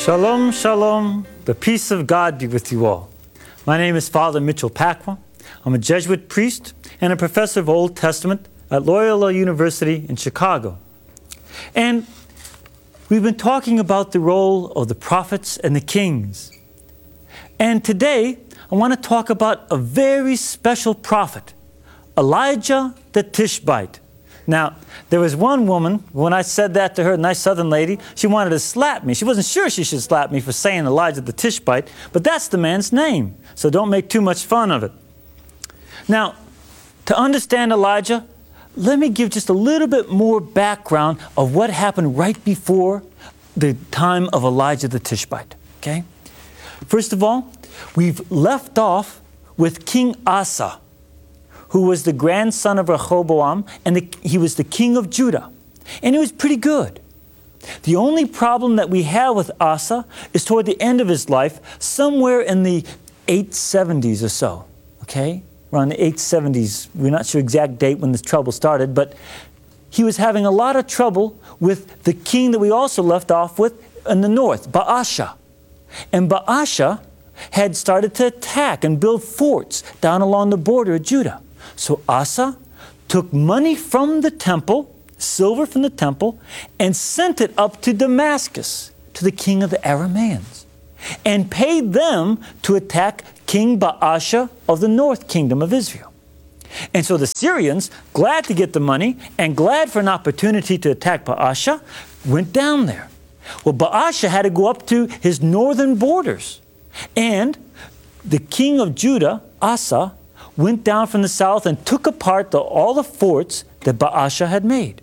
Shalom, shalom. The peace of God be with you all. My name is Father Mitchell Pacwa. I'm a Jesuit priest and a professor of Old Testament at Loyola University in Chicago. And we've been talking about the role of the prophets and the kings. And today, I want to talk about a very special prophet, Elijah the Tishbite. Now, there was one woman, when I said that to her, a nice southern lady, she wanted to slap me. She wasn't sure she should slap me for saying Elijah the Tishbite, but that's the man's name, so don't make too much fun of it. Now, to understand Elijah, let me give just a little bit more background of what happened right before the time of Elijah the Tishbite, okay? First of all, we've left off with King Asa, who was the grandson of Rehoboam, and he was the king of Judah. And he was pretty good. The only problem that we have with Asa is toward the end of his life, somewhere in the 870s or so, okay? Around the 870s, we're not sure exact date when this trouble started, but he was having a lot of trouble with the king that we also left off with in the north, Baasha. And Baasha had started to attack and build forts down along the border of Judah. So Asa took money from the temple, silver from the temple, and sent it up to Damascus, to the king of the Arameans, and paid them to attack King Baasha of the north kingdom of Israel. And so the Syrians, glad to get the money and glad for an opportunity to attack Baasha, went down there. Well, Baasha had to go up to his northern borders. And the king of Judah, Asa, went down from the south and took apart all the forts that Baasha had made.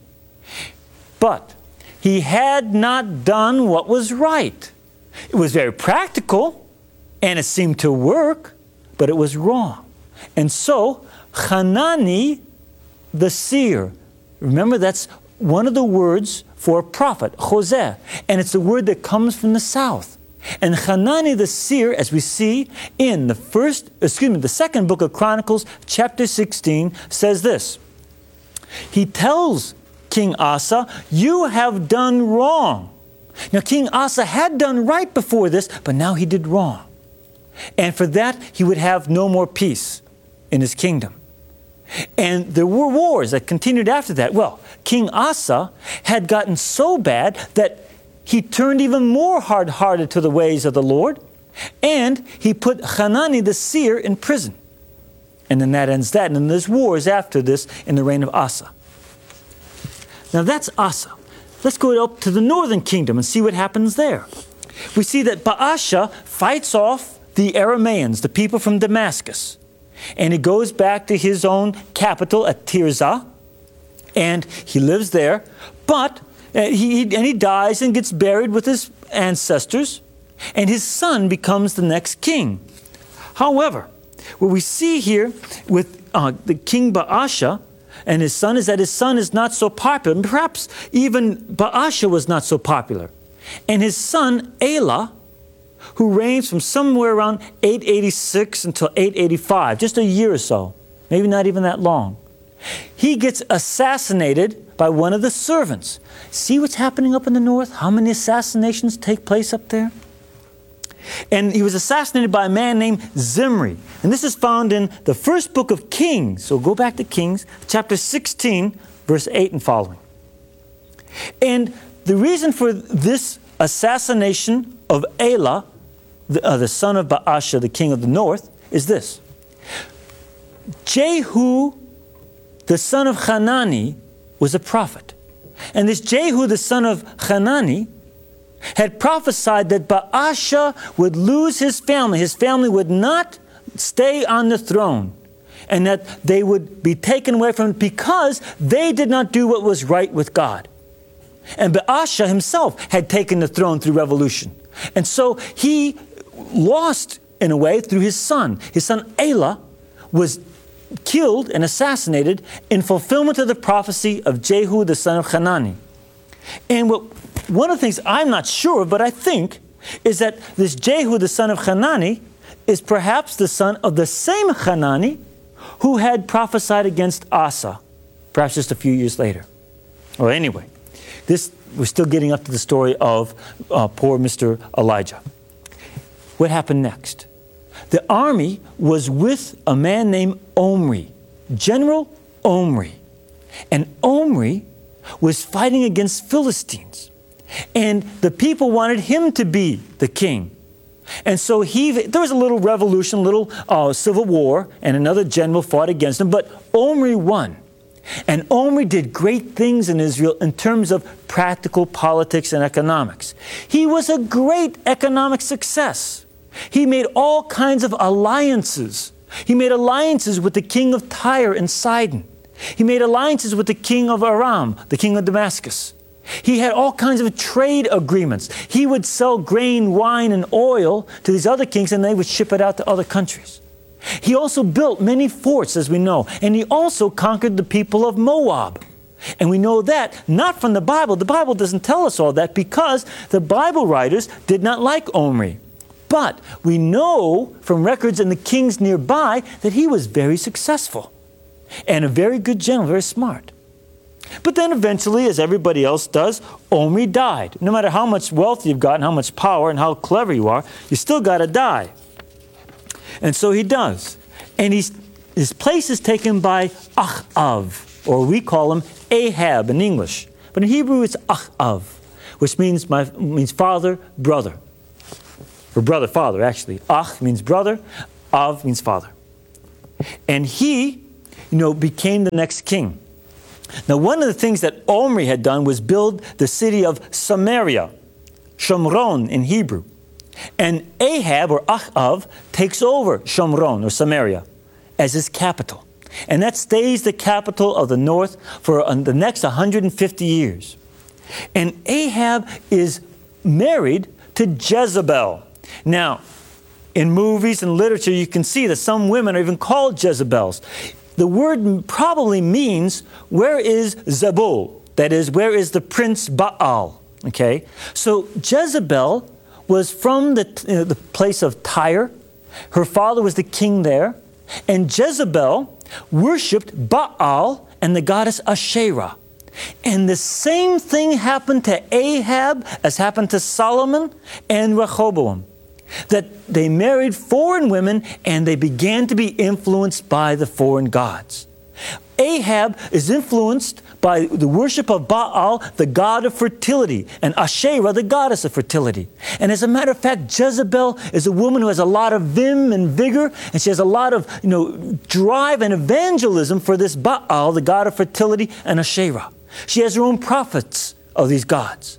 But he had not done what was right. It was very practical, and it seemed to work, but it was wrong. And so, Hanani, the seer, remember that's one of the words for a prophet, Hosea, and it's a word that comes from the south. And Hanani the seer, as we see in the second book of Chronicles, chapter 16, says this. He tells King Asa, you have done wrong. Now, King Asa had done right before this, but now he did wrong. And for that, he would have no more peace in his kingdom. And there were wars that continued after that. Well, King Asa had gotten so bad that he turned even more hard-hearted to the ways of the Lord, and he put Hanani the seer in prison. And then that ends that. And then there's wars after this in the reign of Asa. Now that's Asa. Let's go up to the northern kingdom and see what happens there. We see that Baasha fights off the Arameans, the people from Damascus. And he goes back to his own capital at Tirzah, and he lives there. But he dies and gets buried with his ancestors, and his son becomes the next king. However, what we see here with the king Baasha and his son is that his son is not so popular. Perhaps even Baasha was not so popular. And his son Elah, who reigns from somewhere around 886 until 885, just a year or so, maybe not even that long, he gets assassinated by one of the servants. See what's happening up in the north? How many assassinations take place up there? And he was assassinated by a man named Zimri. And this is found in the first book of Kings. So go back to Kings, chapter 16, verse 8 and following. And the reason for this assassination of Elah, the son of Baasha, the king of the north, is this. Jehu, the son of Hanani, was a prophet. And this Jehu, the son of Hanani, had prophesied that Baasha would lose his family. His family would not stay on the throne, and that they would be taken away from him because they did not do what was right with God. And Baasha himself had taken the throne through revolution. And so he lost, in a way, through his son. His son Elah was killed and assassinated in fulfillment of the prophecy of Jehu, the son of Hanani. And one of the things I'm not sure of, but I think, is that this Jehu, the son of Hanani, is perhaps the son of the same Hanani who had prophesied against Asa, perhaps just a few years later. Well, anyway, this we're still getting up to the story of poor Mr. Elijah. What happened next? The army was with a man named Omri, General Omri. And Omri was fighting against Philistines. And the people wanted him to be the king. And so there was a little revolution, a little civil war, and another general fought against him, but Omri won. And Omri did great things in Israel in terms of practical politics and economics. He was a great economic success. He made all kinds of alliances. He made alliances with the king of Tyre and Sidon. He made alliances with the king of Aram, the king of Damascus. He had all kinds of trade agreements. He would sell grain, wine, and oil to these other kings, and they would ship it out to other countries. He also built many forts, as we know, and he also conquered the people of Moab. And we know that not from the Bible. The Bible doesn't tell us all that because the Bible writers did not like Omri. But we know from records in the kings nearby that he was very successful and a very good general, very smart. But then eventually, as everybody else does, Omri died. No matter how much wealth you've got and how much power and how clever you are, you still got to die. And so he does. And his place is taken by Achav, or we call him Ahab in English. But in Hebrew it's Achav, which means father, brother. Or brother, father, actually. Ach means brother, Av means father. And he, became the next king. Now, one of the things that Omri had done was build the city of Samaria, Shomron in Hebrew. And Ahab, or Achav, takes over Shomron, or Samaria, as his capital. And that stays the capital of the north for the next 150 years. And Ahab is married to Jezebel. Now, in movies and literature, you can see that some women are even called Jezebels. The word probably means, where is Zebul? That is, where is the prince Baal? Okay? So Jezebel was from the place of Tyre. Her father was the king there. And Jezebel worshipped Baal and the goddess Asherah. And the same thing happened to Ahab as happened to Solomon and Rehoboam. That they married foreign women and they began to be influenced by the foreign gods. Ahab is influenced by the worship of Baal, the god of fertility, and Asherah, the goddess of fertility. And as a matter of fact, Jezebel is a woman who has a lot of vim and vigor, and she has a lot of drive and evangelism for this Baal, the god of fertility, and Asherah. She has her own prophets of these gods.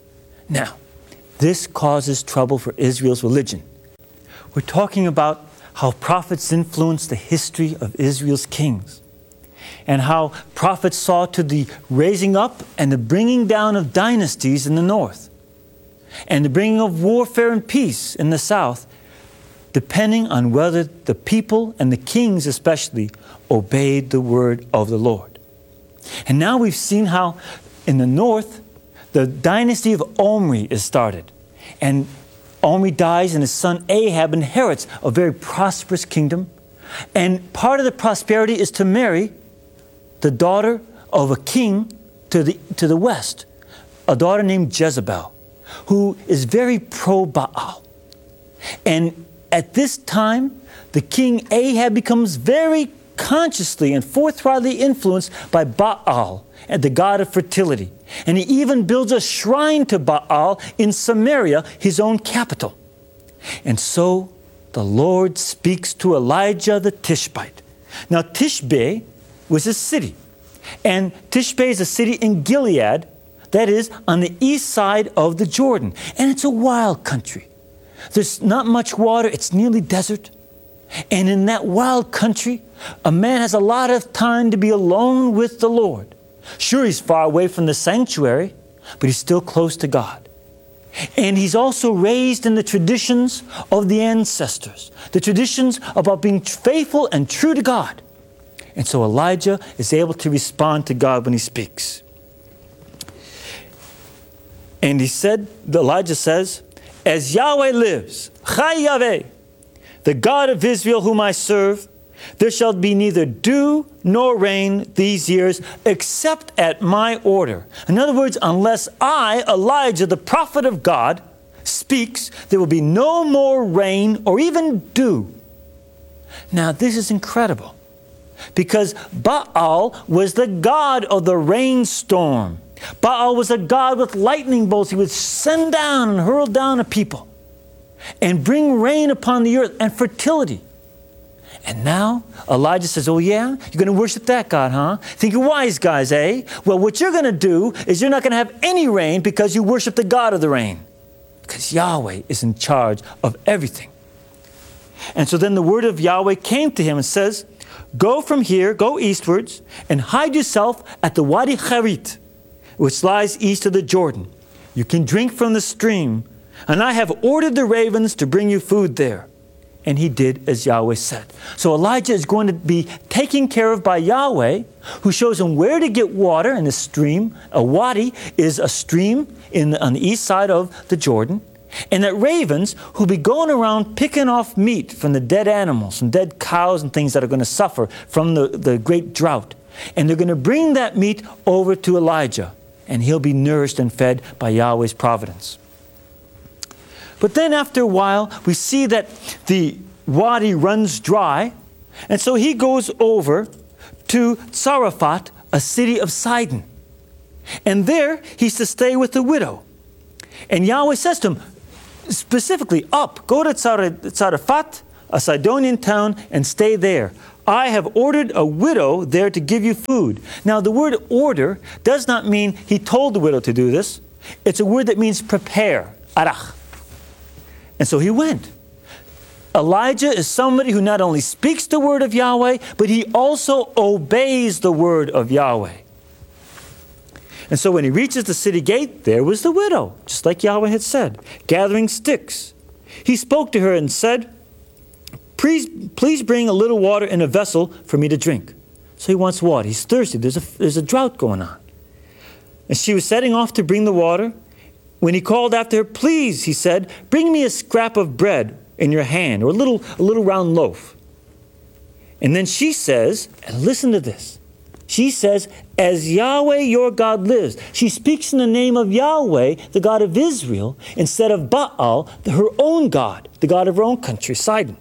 Now, this causes trouble for Israel's religion. We're talking about how prophets influenced the history of Israel's kings, and how prophets saw to the raising up and the bringing down of dynasties in the north, and the bringing of warfare and peace in the south, depending on whether the people and the kings especially obeyed the word of the Lord. And now we've seen how in the north, the dynasty of Omri is started. And Omri dies and his son Ahab inherits a very prosperous kingdom. And part of the prosperity is to marry the daughter of a king to the west, a daughter named Jezebel, who is very pro-Baal. And at this time, the king Ahab becomes very consciously and forthrightly influenced by Baal, and the god of fertility. And he even builds a shrine to Baal in Samaria, his own capital. And so the Lord speaks to Elijah the Tishbite. Now Tishbe was a city. And Tishbe is a city in Gilead, that is, on the east side of the Jordan. And it's a wild country. There's not much water, it's nearly desert. And in that wild country, a man has a lot of time to be alone with the Lord. Sure, he's far away from the sanctuary, but he's still close to God. And he's also raised in the traditions of the ancestors, the traditions about being faithful and true to God. And so Elijah is able to respond to God when he speaks. And Elijah says, "As Yahweh lives, Chai Yahweh, the God of Israel whom I serve, There shall be neither dew nor rain these years, except at my order. In other words, unless I, Elijah, the prophet of God, speaks, there will be no more rain or even dew. Now, this is incredible, because Baal was the god of the rainstorm. Baal was a god with lightning bolts. He would send down and hurl down a people and bring rain upon the earth and fertility. And now Elijah says, oh yeah, you're going to worship that God, huh? Think you're wise guys, eh? Well, what you're going to do is you're not going to have any rain because you worship the God of the rain. Because Yahweh is in charge of everything. And so then the word of Yahweh came to him and says, go from here, go eastwards, and hide yourself at the Wadi Charit, which lies east of the Jordan. You can drink from the stream, and I have ordered the ravens to bring you food there. And he did as Yahweh said. So Elijah is going to be taken care of by Yahweh, who shows him where to get water in the stream. A wadi is a stream on the east side of the Jordan. And that ravens who be going around picking off meat from the dead animals, from dead cows and things that are going to suffer from the great drought. And they're going to bring that meat over to Elijah. And he'll be nourished and fed by Yahweh's providence. But then after a while, we see that the wadi runs dry. And so he goes over to Zarephath, a city of Sidon. And there he's to stay with the widow. And Yahweh says to him, specifically, up, go to Zarephath, a Sidonian town, and stay there. I have ordered a widow there to give you food. Now, the word order does not mean he told the widow to do this. It's a word that means prepare, arach. And so he went. Elijah is somebody who not only speaks the word of Yahweh, but he also obeys the word of Yahweh. And so when he reaches the city gate, there was the widow, just like Yahweh had said, gathering sticks. He spoke to her and said, please bring a little water in a vessel for me to drink. So he wants water. He's thirsty. There's a drought going on. And she was setting off to bring the water. When he called after her, please, he said, bring me a scrap of bread in your hand, or a little round loaf. And then she says, and listen to this, she says, as Yahweh your God lives. She speaks in the name of Yahweh, the God of Israel, instead of Baal, her own God, the God of her own country, Sidon.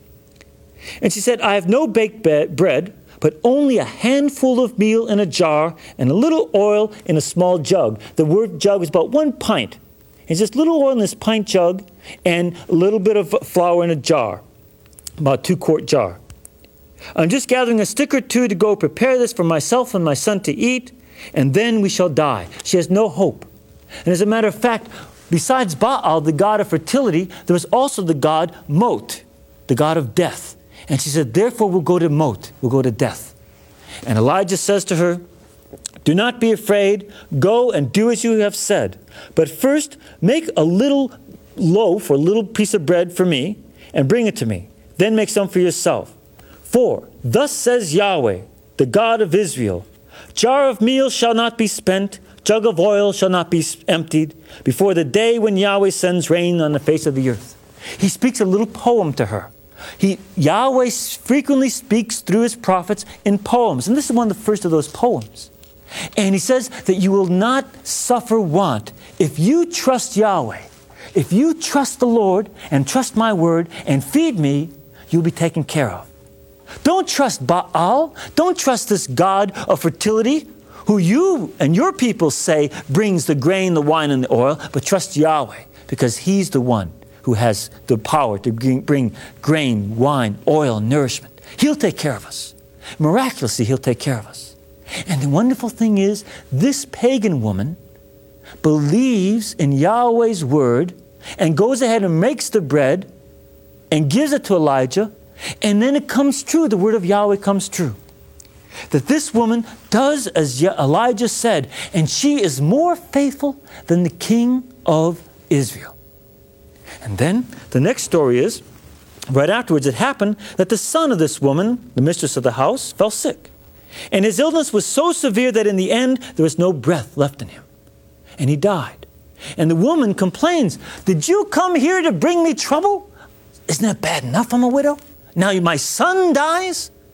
And she said, I have no baked bread, but only a handful of meal in a jar and a little oil in a small jug. The word jug is about 1 pint. It's just little oil in this pint jug and a little bit of flour in a jar, about 2-quart jar. I'm just gathering a stick or two to go prepare this for myself and my son to eat, and then we shall die. She has no hope. And as a matter of fact, besides Baal, the god of fertility, there was also the god Mot, the god of death. And she said, therefore we'll go to Mot, we'll go to death. And Elijah says to her, do not be afraid, go and do as you have said. But first, make a little loaf or a little piece of bread for me and bring it to me. Then make some for yourself. For thus says Yahweh, the God of Israel, jar of meal shall not be spent, jug of oil shall not be emptied, before the day when Yahweh sends rain on the face of the earth. He speaks a little poem to her. Yahweh frequently speaks through his prophets in poems. And this is one of the first of those poems. And he says that you will not suffer want if you trust Yahweh. If you trust the Lord and trust my word and feed me, you'll be taken care of. Don't trust Baal. Don't trust this god of fertility who you and your people say brings the grain, the wine, and the oil, but trust Yahweh because he's the one who has the power to bring grain, wine, oil, and nourishment. He'll take care of us. Miraculously, he'll take care of us. And the wonderful thing is, this pagan woman believes in Yahweh's word and goes ahead and makes the bread and gives it to Elijah, and then it comes true, the word of Yahweh comes true. That this woman does as Elijah said, and she is more faithful than the king of Israel. And then the next story is, right afterwards it happened that the son of this woman, the mistress of the house, fell sick. And his illness was so severe that in the end there was no breath left in him. And he died. And the woman complains, did you come here to bring me trouble? Isn't that bad enough I'm a widow? Now my son dies?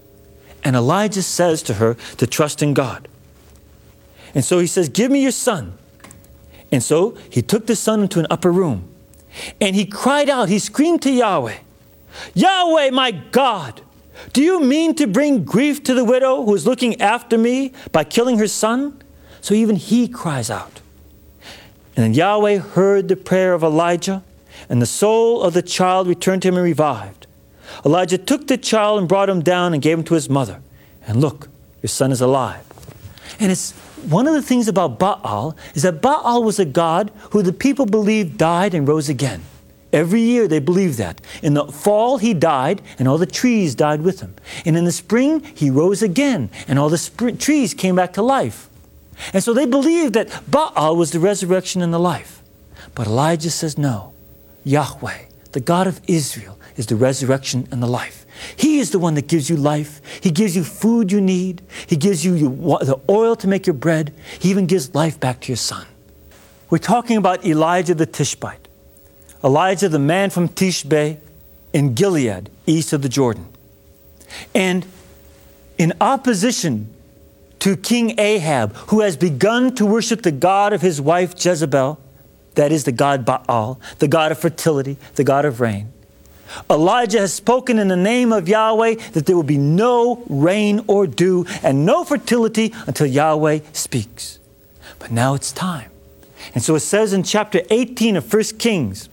And Elijah says to her to trust in God. And so he says, give me your son. And so he took the son into an upper room. And he cried out, he screamed to Yahweh, Yahweh, my God, do you mean to bring grief to the widow who is looking after me by killing her son? So even he cries out. And then Yahweh heard the prayer of Elijah, and the soul of the child returned to him and revived. Elijah took the child and brought him down and gave him to his mother. And look, your son is alive. And it's one of the things about Baal is that Baal was a god who the people believed died and rose again. Every year they believed that. In the fall he died and all the trees died with him. And in the spring he rose again and all the trees came back to life. And so they believed that Baal was the resurrection and the life. But Elijah says no. Yahweh, the God of Israel, is the resurrection and the life. He is the one that gives you life. He gives you food you need. He gives you the oil to make your bread. He even gives life back to your son. We're talking about Elijah the Tishbite. Elijah, the man from Tishbe in Gilead, east of the Jordan. And in opposition to King Ahab, who has begun to worship the god of his wife Jezebel, that is the god Baal, the god of fertility, the god of rain, Elijah has spoken in the name of Yahweh that there will be no rain or dew and no fertility until Yahweh speaks. But now it's time. And so it says in chapter 18 of 1 Kings,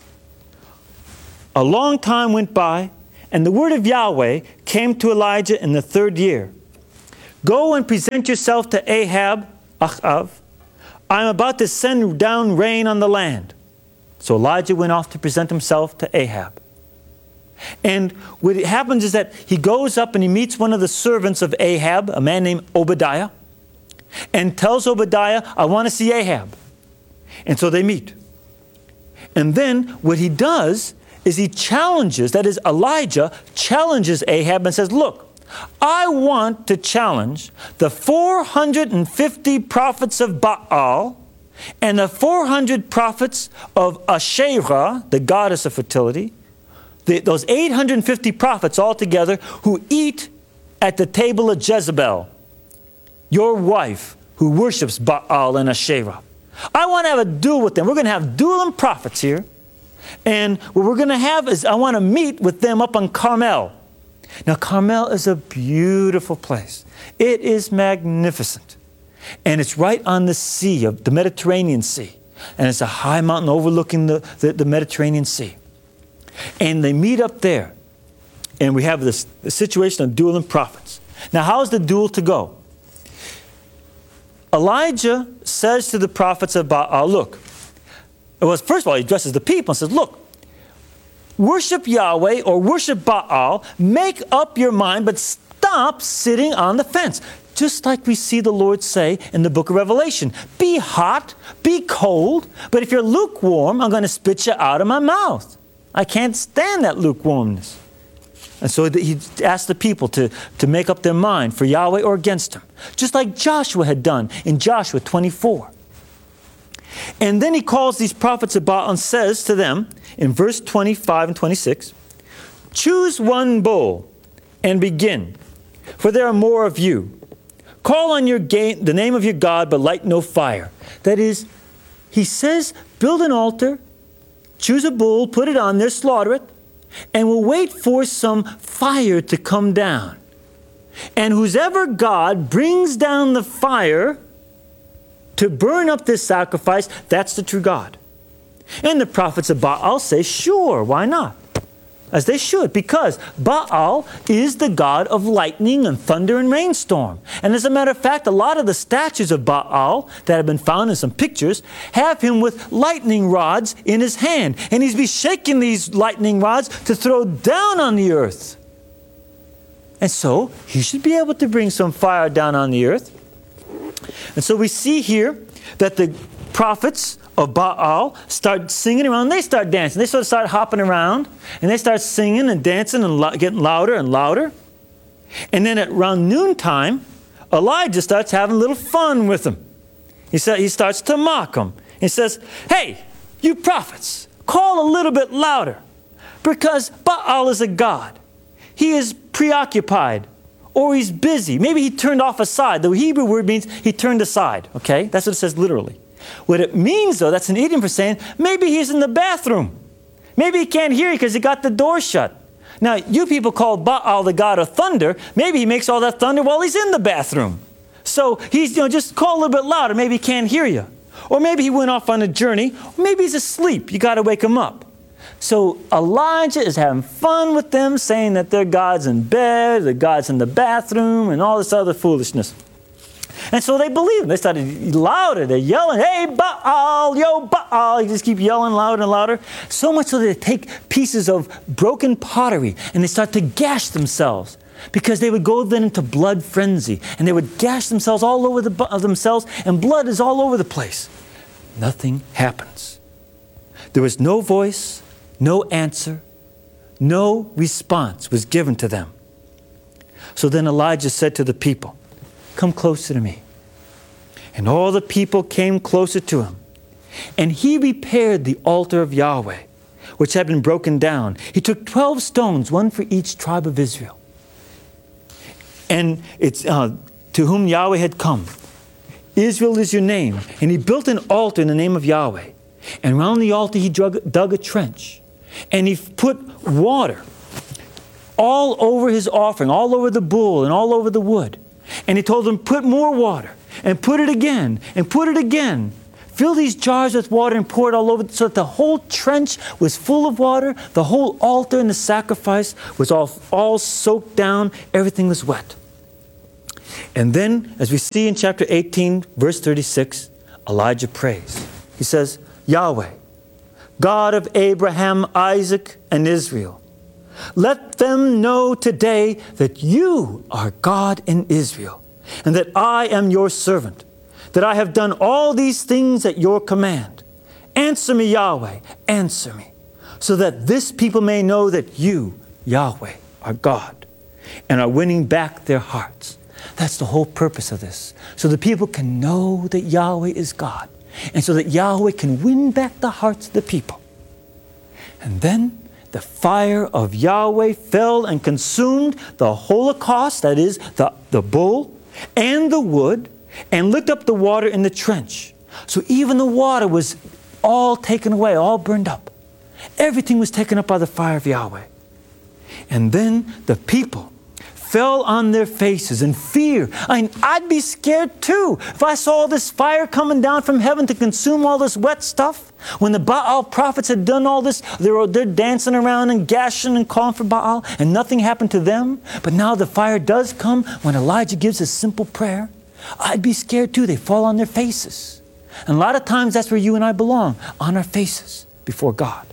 a long time went by, and the word of Yahweh came to Elijah in the 3rd year. Go and present yourself to Ahab, Achav. I am about to send down rain on the land. So Elijah went off to present himself to Ahab. And what happens is that he goes up and he meets one of the servants of Ahab, a man named Obadiah, and tells Obadiah, I want to see Ahab. And so they meet. And then what he does is he challenges, that is Elijah challenges Ahab and says, look, I want to challenge the 450 prophets of Baal and the 400 prophets of Asherah, the goddess of fertility, those 850 prophets altogether who eat at the table of Jezebel, your wife who worships Baal and Asherah. I want to have a duel with them. We're going to have dueling prophets here. And what we're going to have is I want to meet with them up on Carmel. Now, Carmel is a beautiful place. It is magnificent. And it's right on the sea, of the Mediterranean Sea. And it's a high mountain overlooking the Mediterranean Sea. And they meet up there. And we have this situation of dueling prophets. Now, how's the duel to go? Elijah says to the prophets of Baal, look, well, first of all, he addresses the people and says, look, worship Yahweh or worship Baal, make up your mind, but stop sitting on the fence. Just like we see the Lord say in the book of Revelation, be hot, be cold, but if you're lukewarm, I'm going to spit you out of my mouth. I can't stand that lukewarmness. And so he asked the people to make up their mind for Yahweh or against him, just like Joshua had done in Joshua 24. And then he calls these prophets of Baal and says to them in verse 25 and 26, choose one bull and begin, for there are more of you. Call on the name of your God, but light no fire. That is, he says, build an altar, choose a bull, put it on there, slaughter it, and we'll wait for some fire to come down. And whoever God brings down the fire to burn up this sacrifice, that's the true God. And the prophets of Baal say, sure, why not? As they should, because Baal is the god of lightning and thunder and rainstorm. And as a matter of fact, a lot of the statues of Baal that have been found in some pictures have him with lightning rods in his hand. And he's be shaking these lightning rods to throw down on the earth. And so he should be able to bring some fire down on the earth. And so we see here that the prophets of Baal start singing around. They start dancing. They sort of start hopping around. And they start singing and dancing and getting louder and louder. And then at around noontime, Elijah starts having a little fun with them. He starts to mock them. He says, hey, you prophets, call a little bit louder. Because Baal is a god. He is preoccupied or he's busy. Maybe he turned off aside. The Hebrew word means he turned aside, okay? That's what it says literally. What it means, though, that's an idiom for saying maybe he's in the bathroom. Maybe he can't hear you because he got the door shut. Now, you people call Baal the god of thunder. Maybe he makes all that thunder while he's in the bathroom. So he's, just call a little bit louder. Maybe he can't hear you. Or maybe he went off on a journey. Or maybe he's asleep. You got to wake him up. So Elijah is having fun with them, saying that their God's in bed, their God's in the bathroom, and all this other foolishness. And so they believe him. They started louder. They're yelling, hey, Baal, yo, Baal. You just keep yelling louder and louder. So much so that they take pieces of broken pottery and they start to gash themselves, because they would go then into blood frenzy. And they would gash themselves all over themselves, and blood is all over the place. Nothing happens. There was no voice, no answer, no response was given to them. So then Elijah said to the people, come closer to me. And all the people came closer to him. And he repaired the altar of Yahweh, which had been broken down. He took 12 stones, one for each tribe of Israel. And it's to whom Yahweh had come. Israel is your name. And he built an altar in the name of Yahweh. And around the altar he dug a trench. And he put water all over his offering, all over the bull and all over the wood. And he told them, put more water, and put it again, and put it again. Fill these jars with water and pour it all over, so that the whole trench was full of water. The whole altar and the sacrifice was all soaked down. Everything was wet. And then, as we see in chapter 18, verse 36, Elijah prays. He says, Yahweh, God of Abraham, Isaac, and Israel, let them know today that you are God in Israel, and that I am your servant, that I have done all these things at your command. Answer me, Yahweh, answer me, so that this people may know that you, Yahweh, are God, and are winning back their hearts. That's the whole purpose of this, so the people can know that Yahweh is God, and so that Yahweh can win back the hearts of the people. And then the fire of Yahweh fell and consumed the holocaust, that is, the bull, and the wood, and licked up the water in the trench. So even the water was all taken away, all burned up. Everything was taken up by the fire of Yahweh. And then the people fell on their faces in fear. I'd be scared too if I saw this fire coming down from heaven to consume all this wet stuff. When the Baal prophets had done all this, they're dancing around and gashing and calling for Baal, and nothing happened to them. But now the fire does come when Elijah gives a simple prayer. I'd be scared too. They fall on their faces. And a lot of times that's where you and I belong, on our faces before God.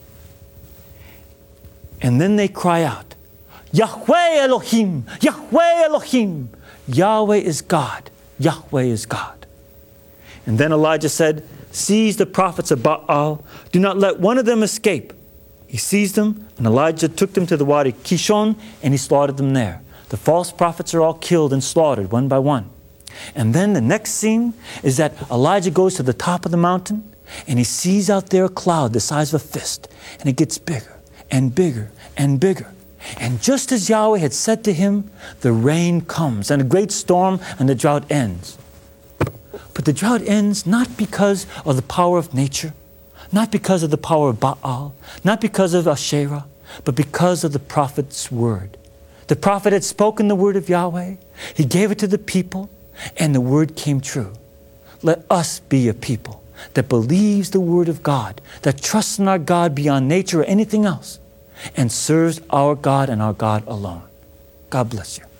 And then they cry out, Yahweh Elohim, Yahweh Elohim. Yahweh is God. Yahweh is God. And then Elijah said, seize the prophets of Baal. Do not let one of them escape. He seized them, and Elijah took them to the Wadi Kishon, and he slaughtered them there. The false prophets are all killed and slaughtered one by one. And then the next scene is that Elijah goes to the top of the mountain, and he sees out there a cloud the size of a fist, and it gets bigger and bigger and bigger. And just as Yahweh had said to him, the rain comes, and a great storm, and the drought ends. But the drought ends not because of the power of nature, not because of the power of Baal, not because of Asherah, but because of the prophet's word. The prophet had spoken the word of Yahweh. He gave it to the people, and the word came true. Let us be a people that believes the word of God, that trusts in our God beyond nature or anything else, and serves our God and our God alone. God bless you.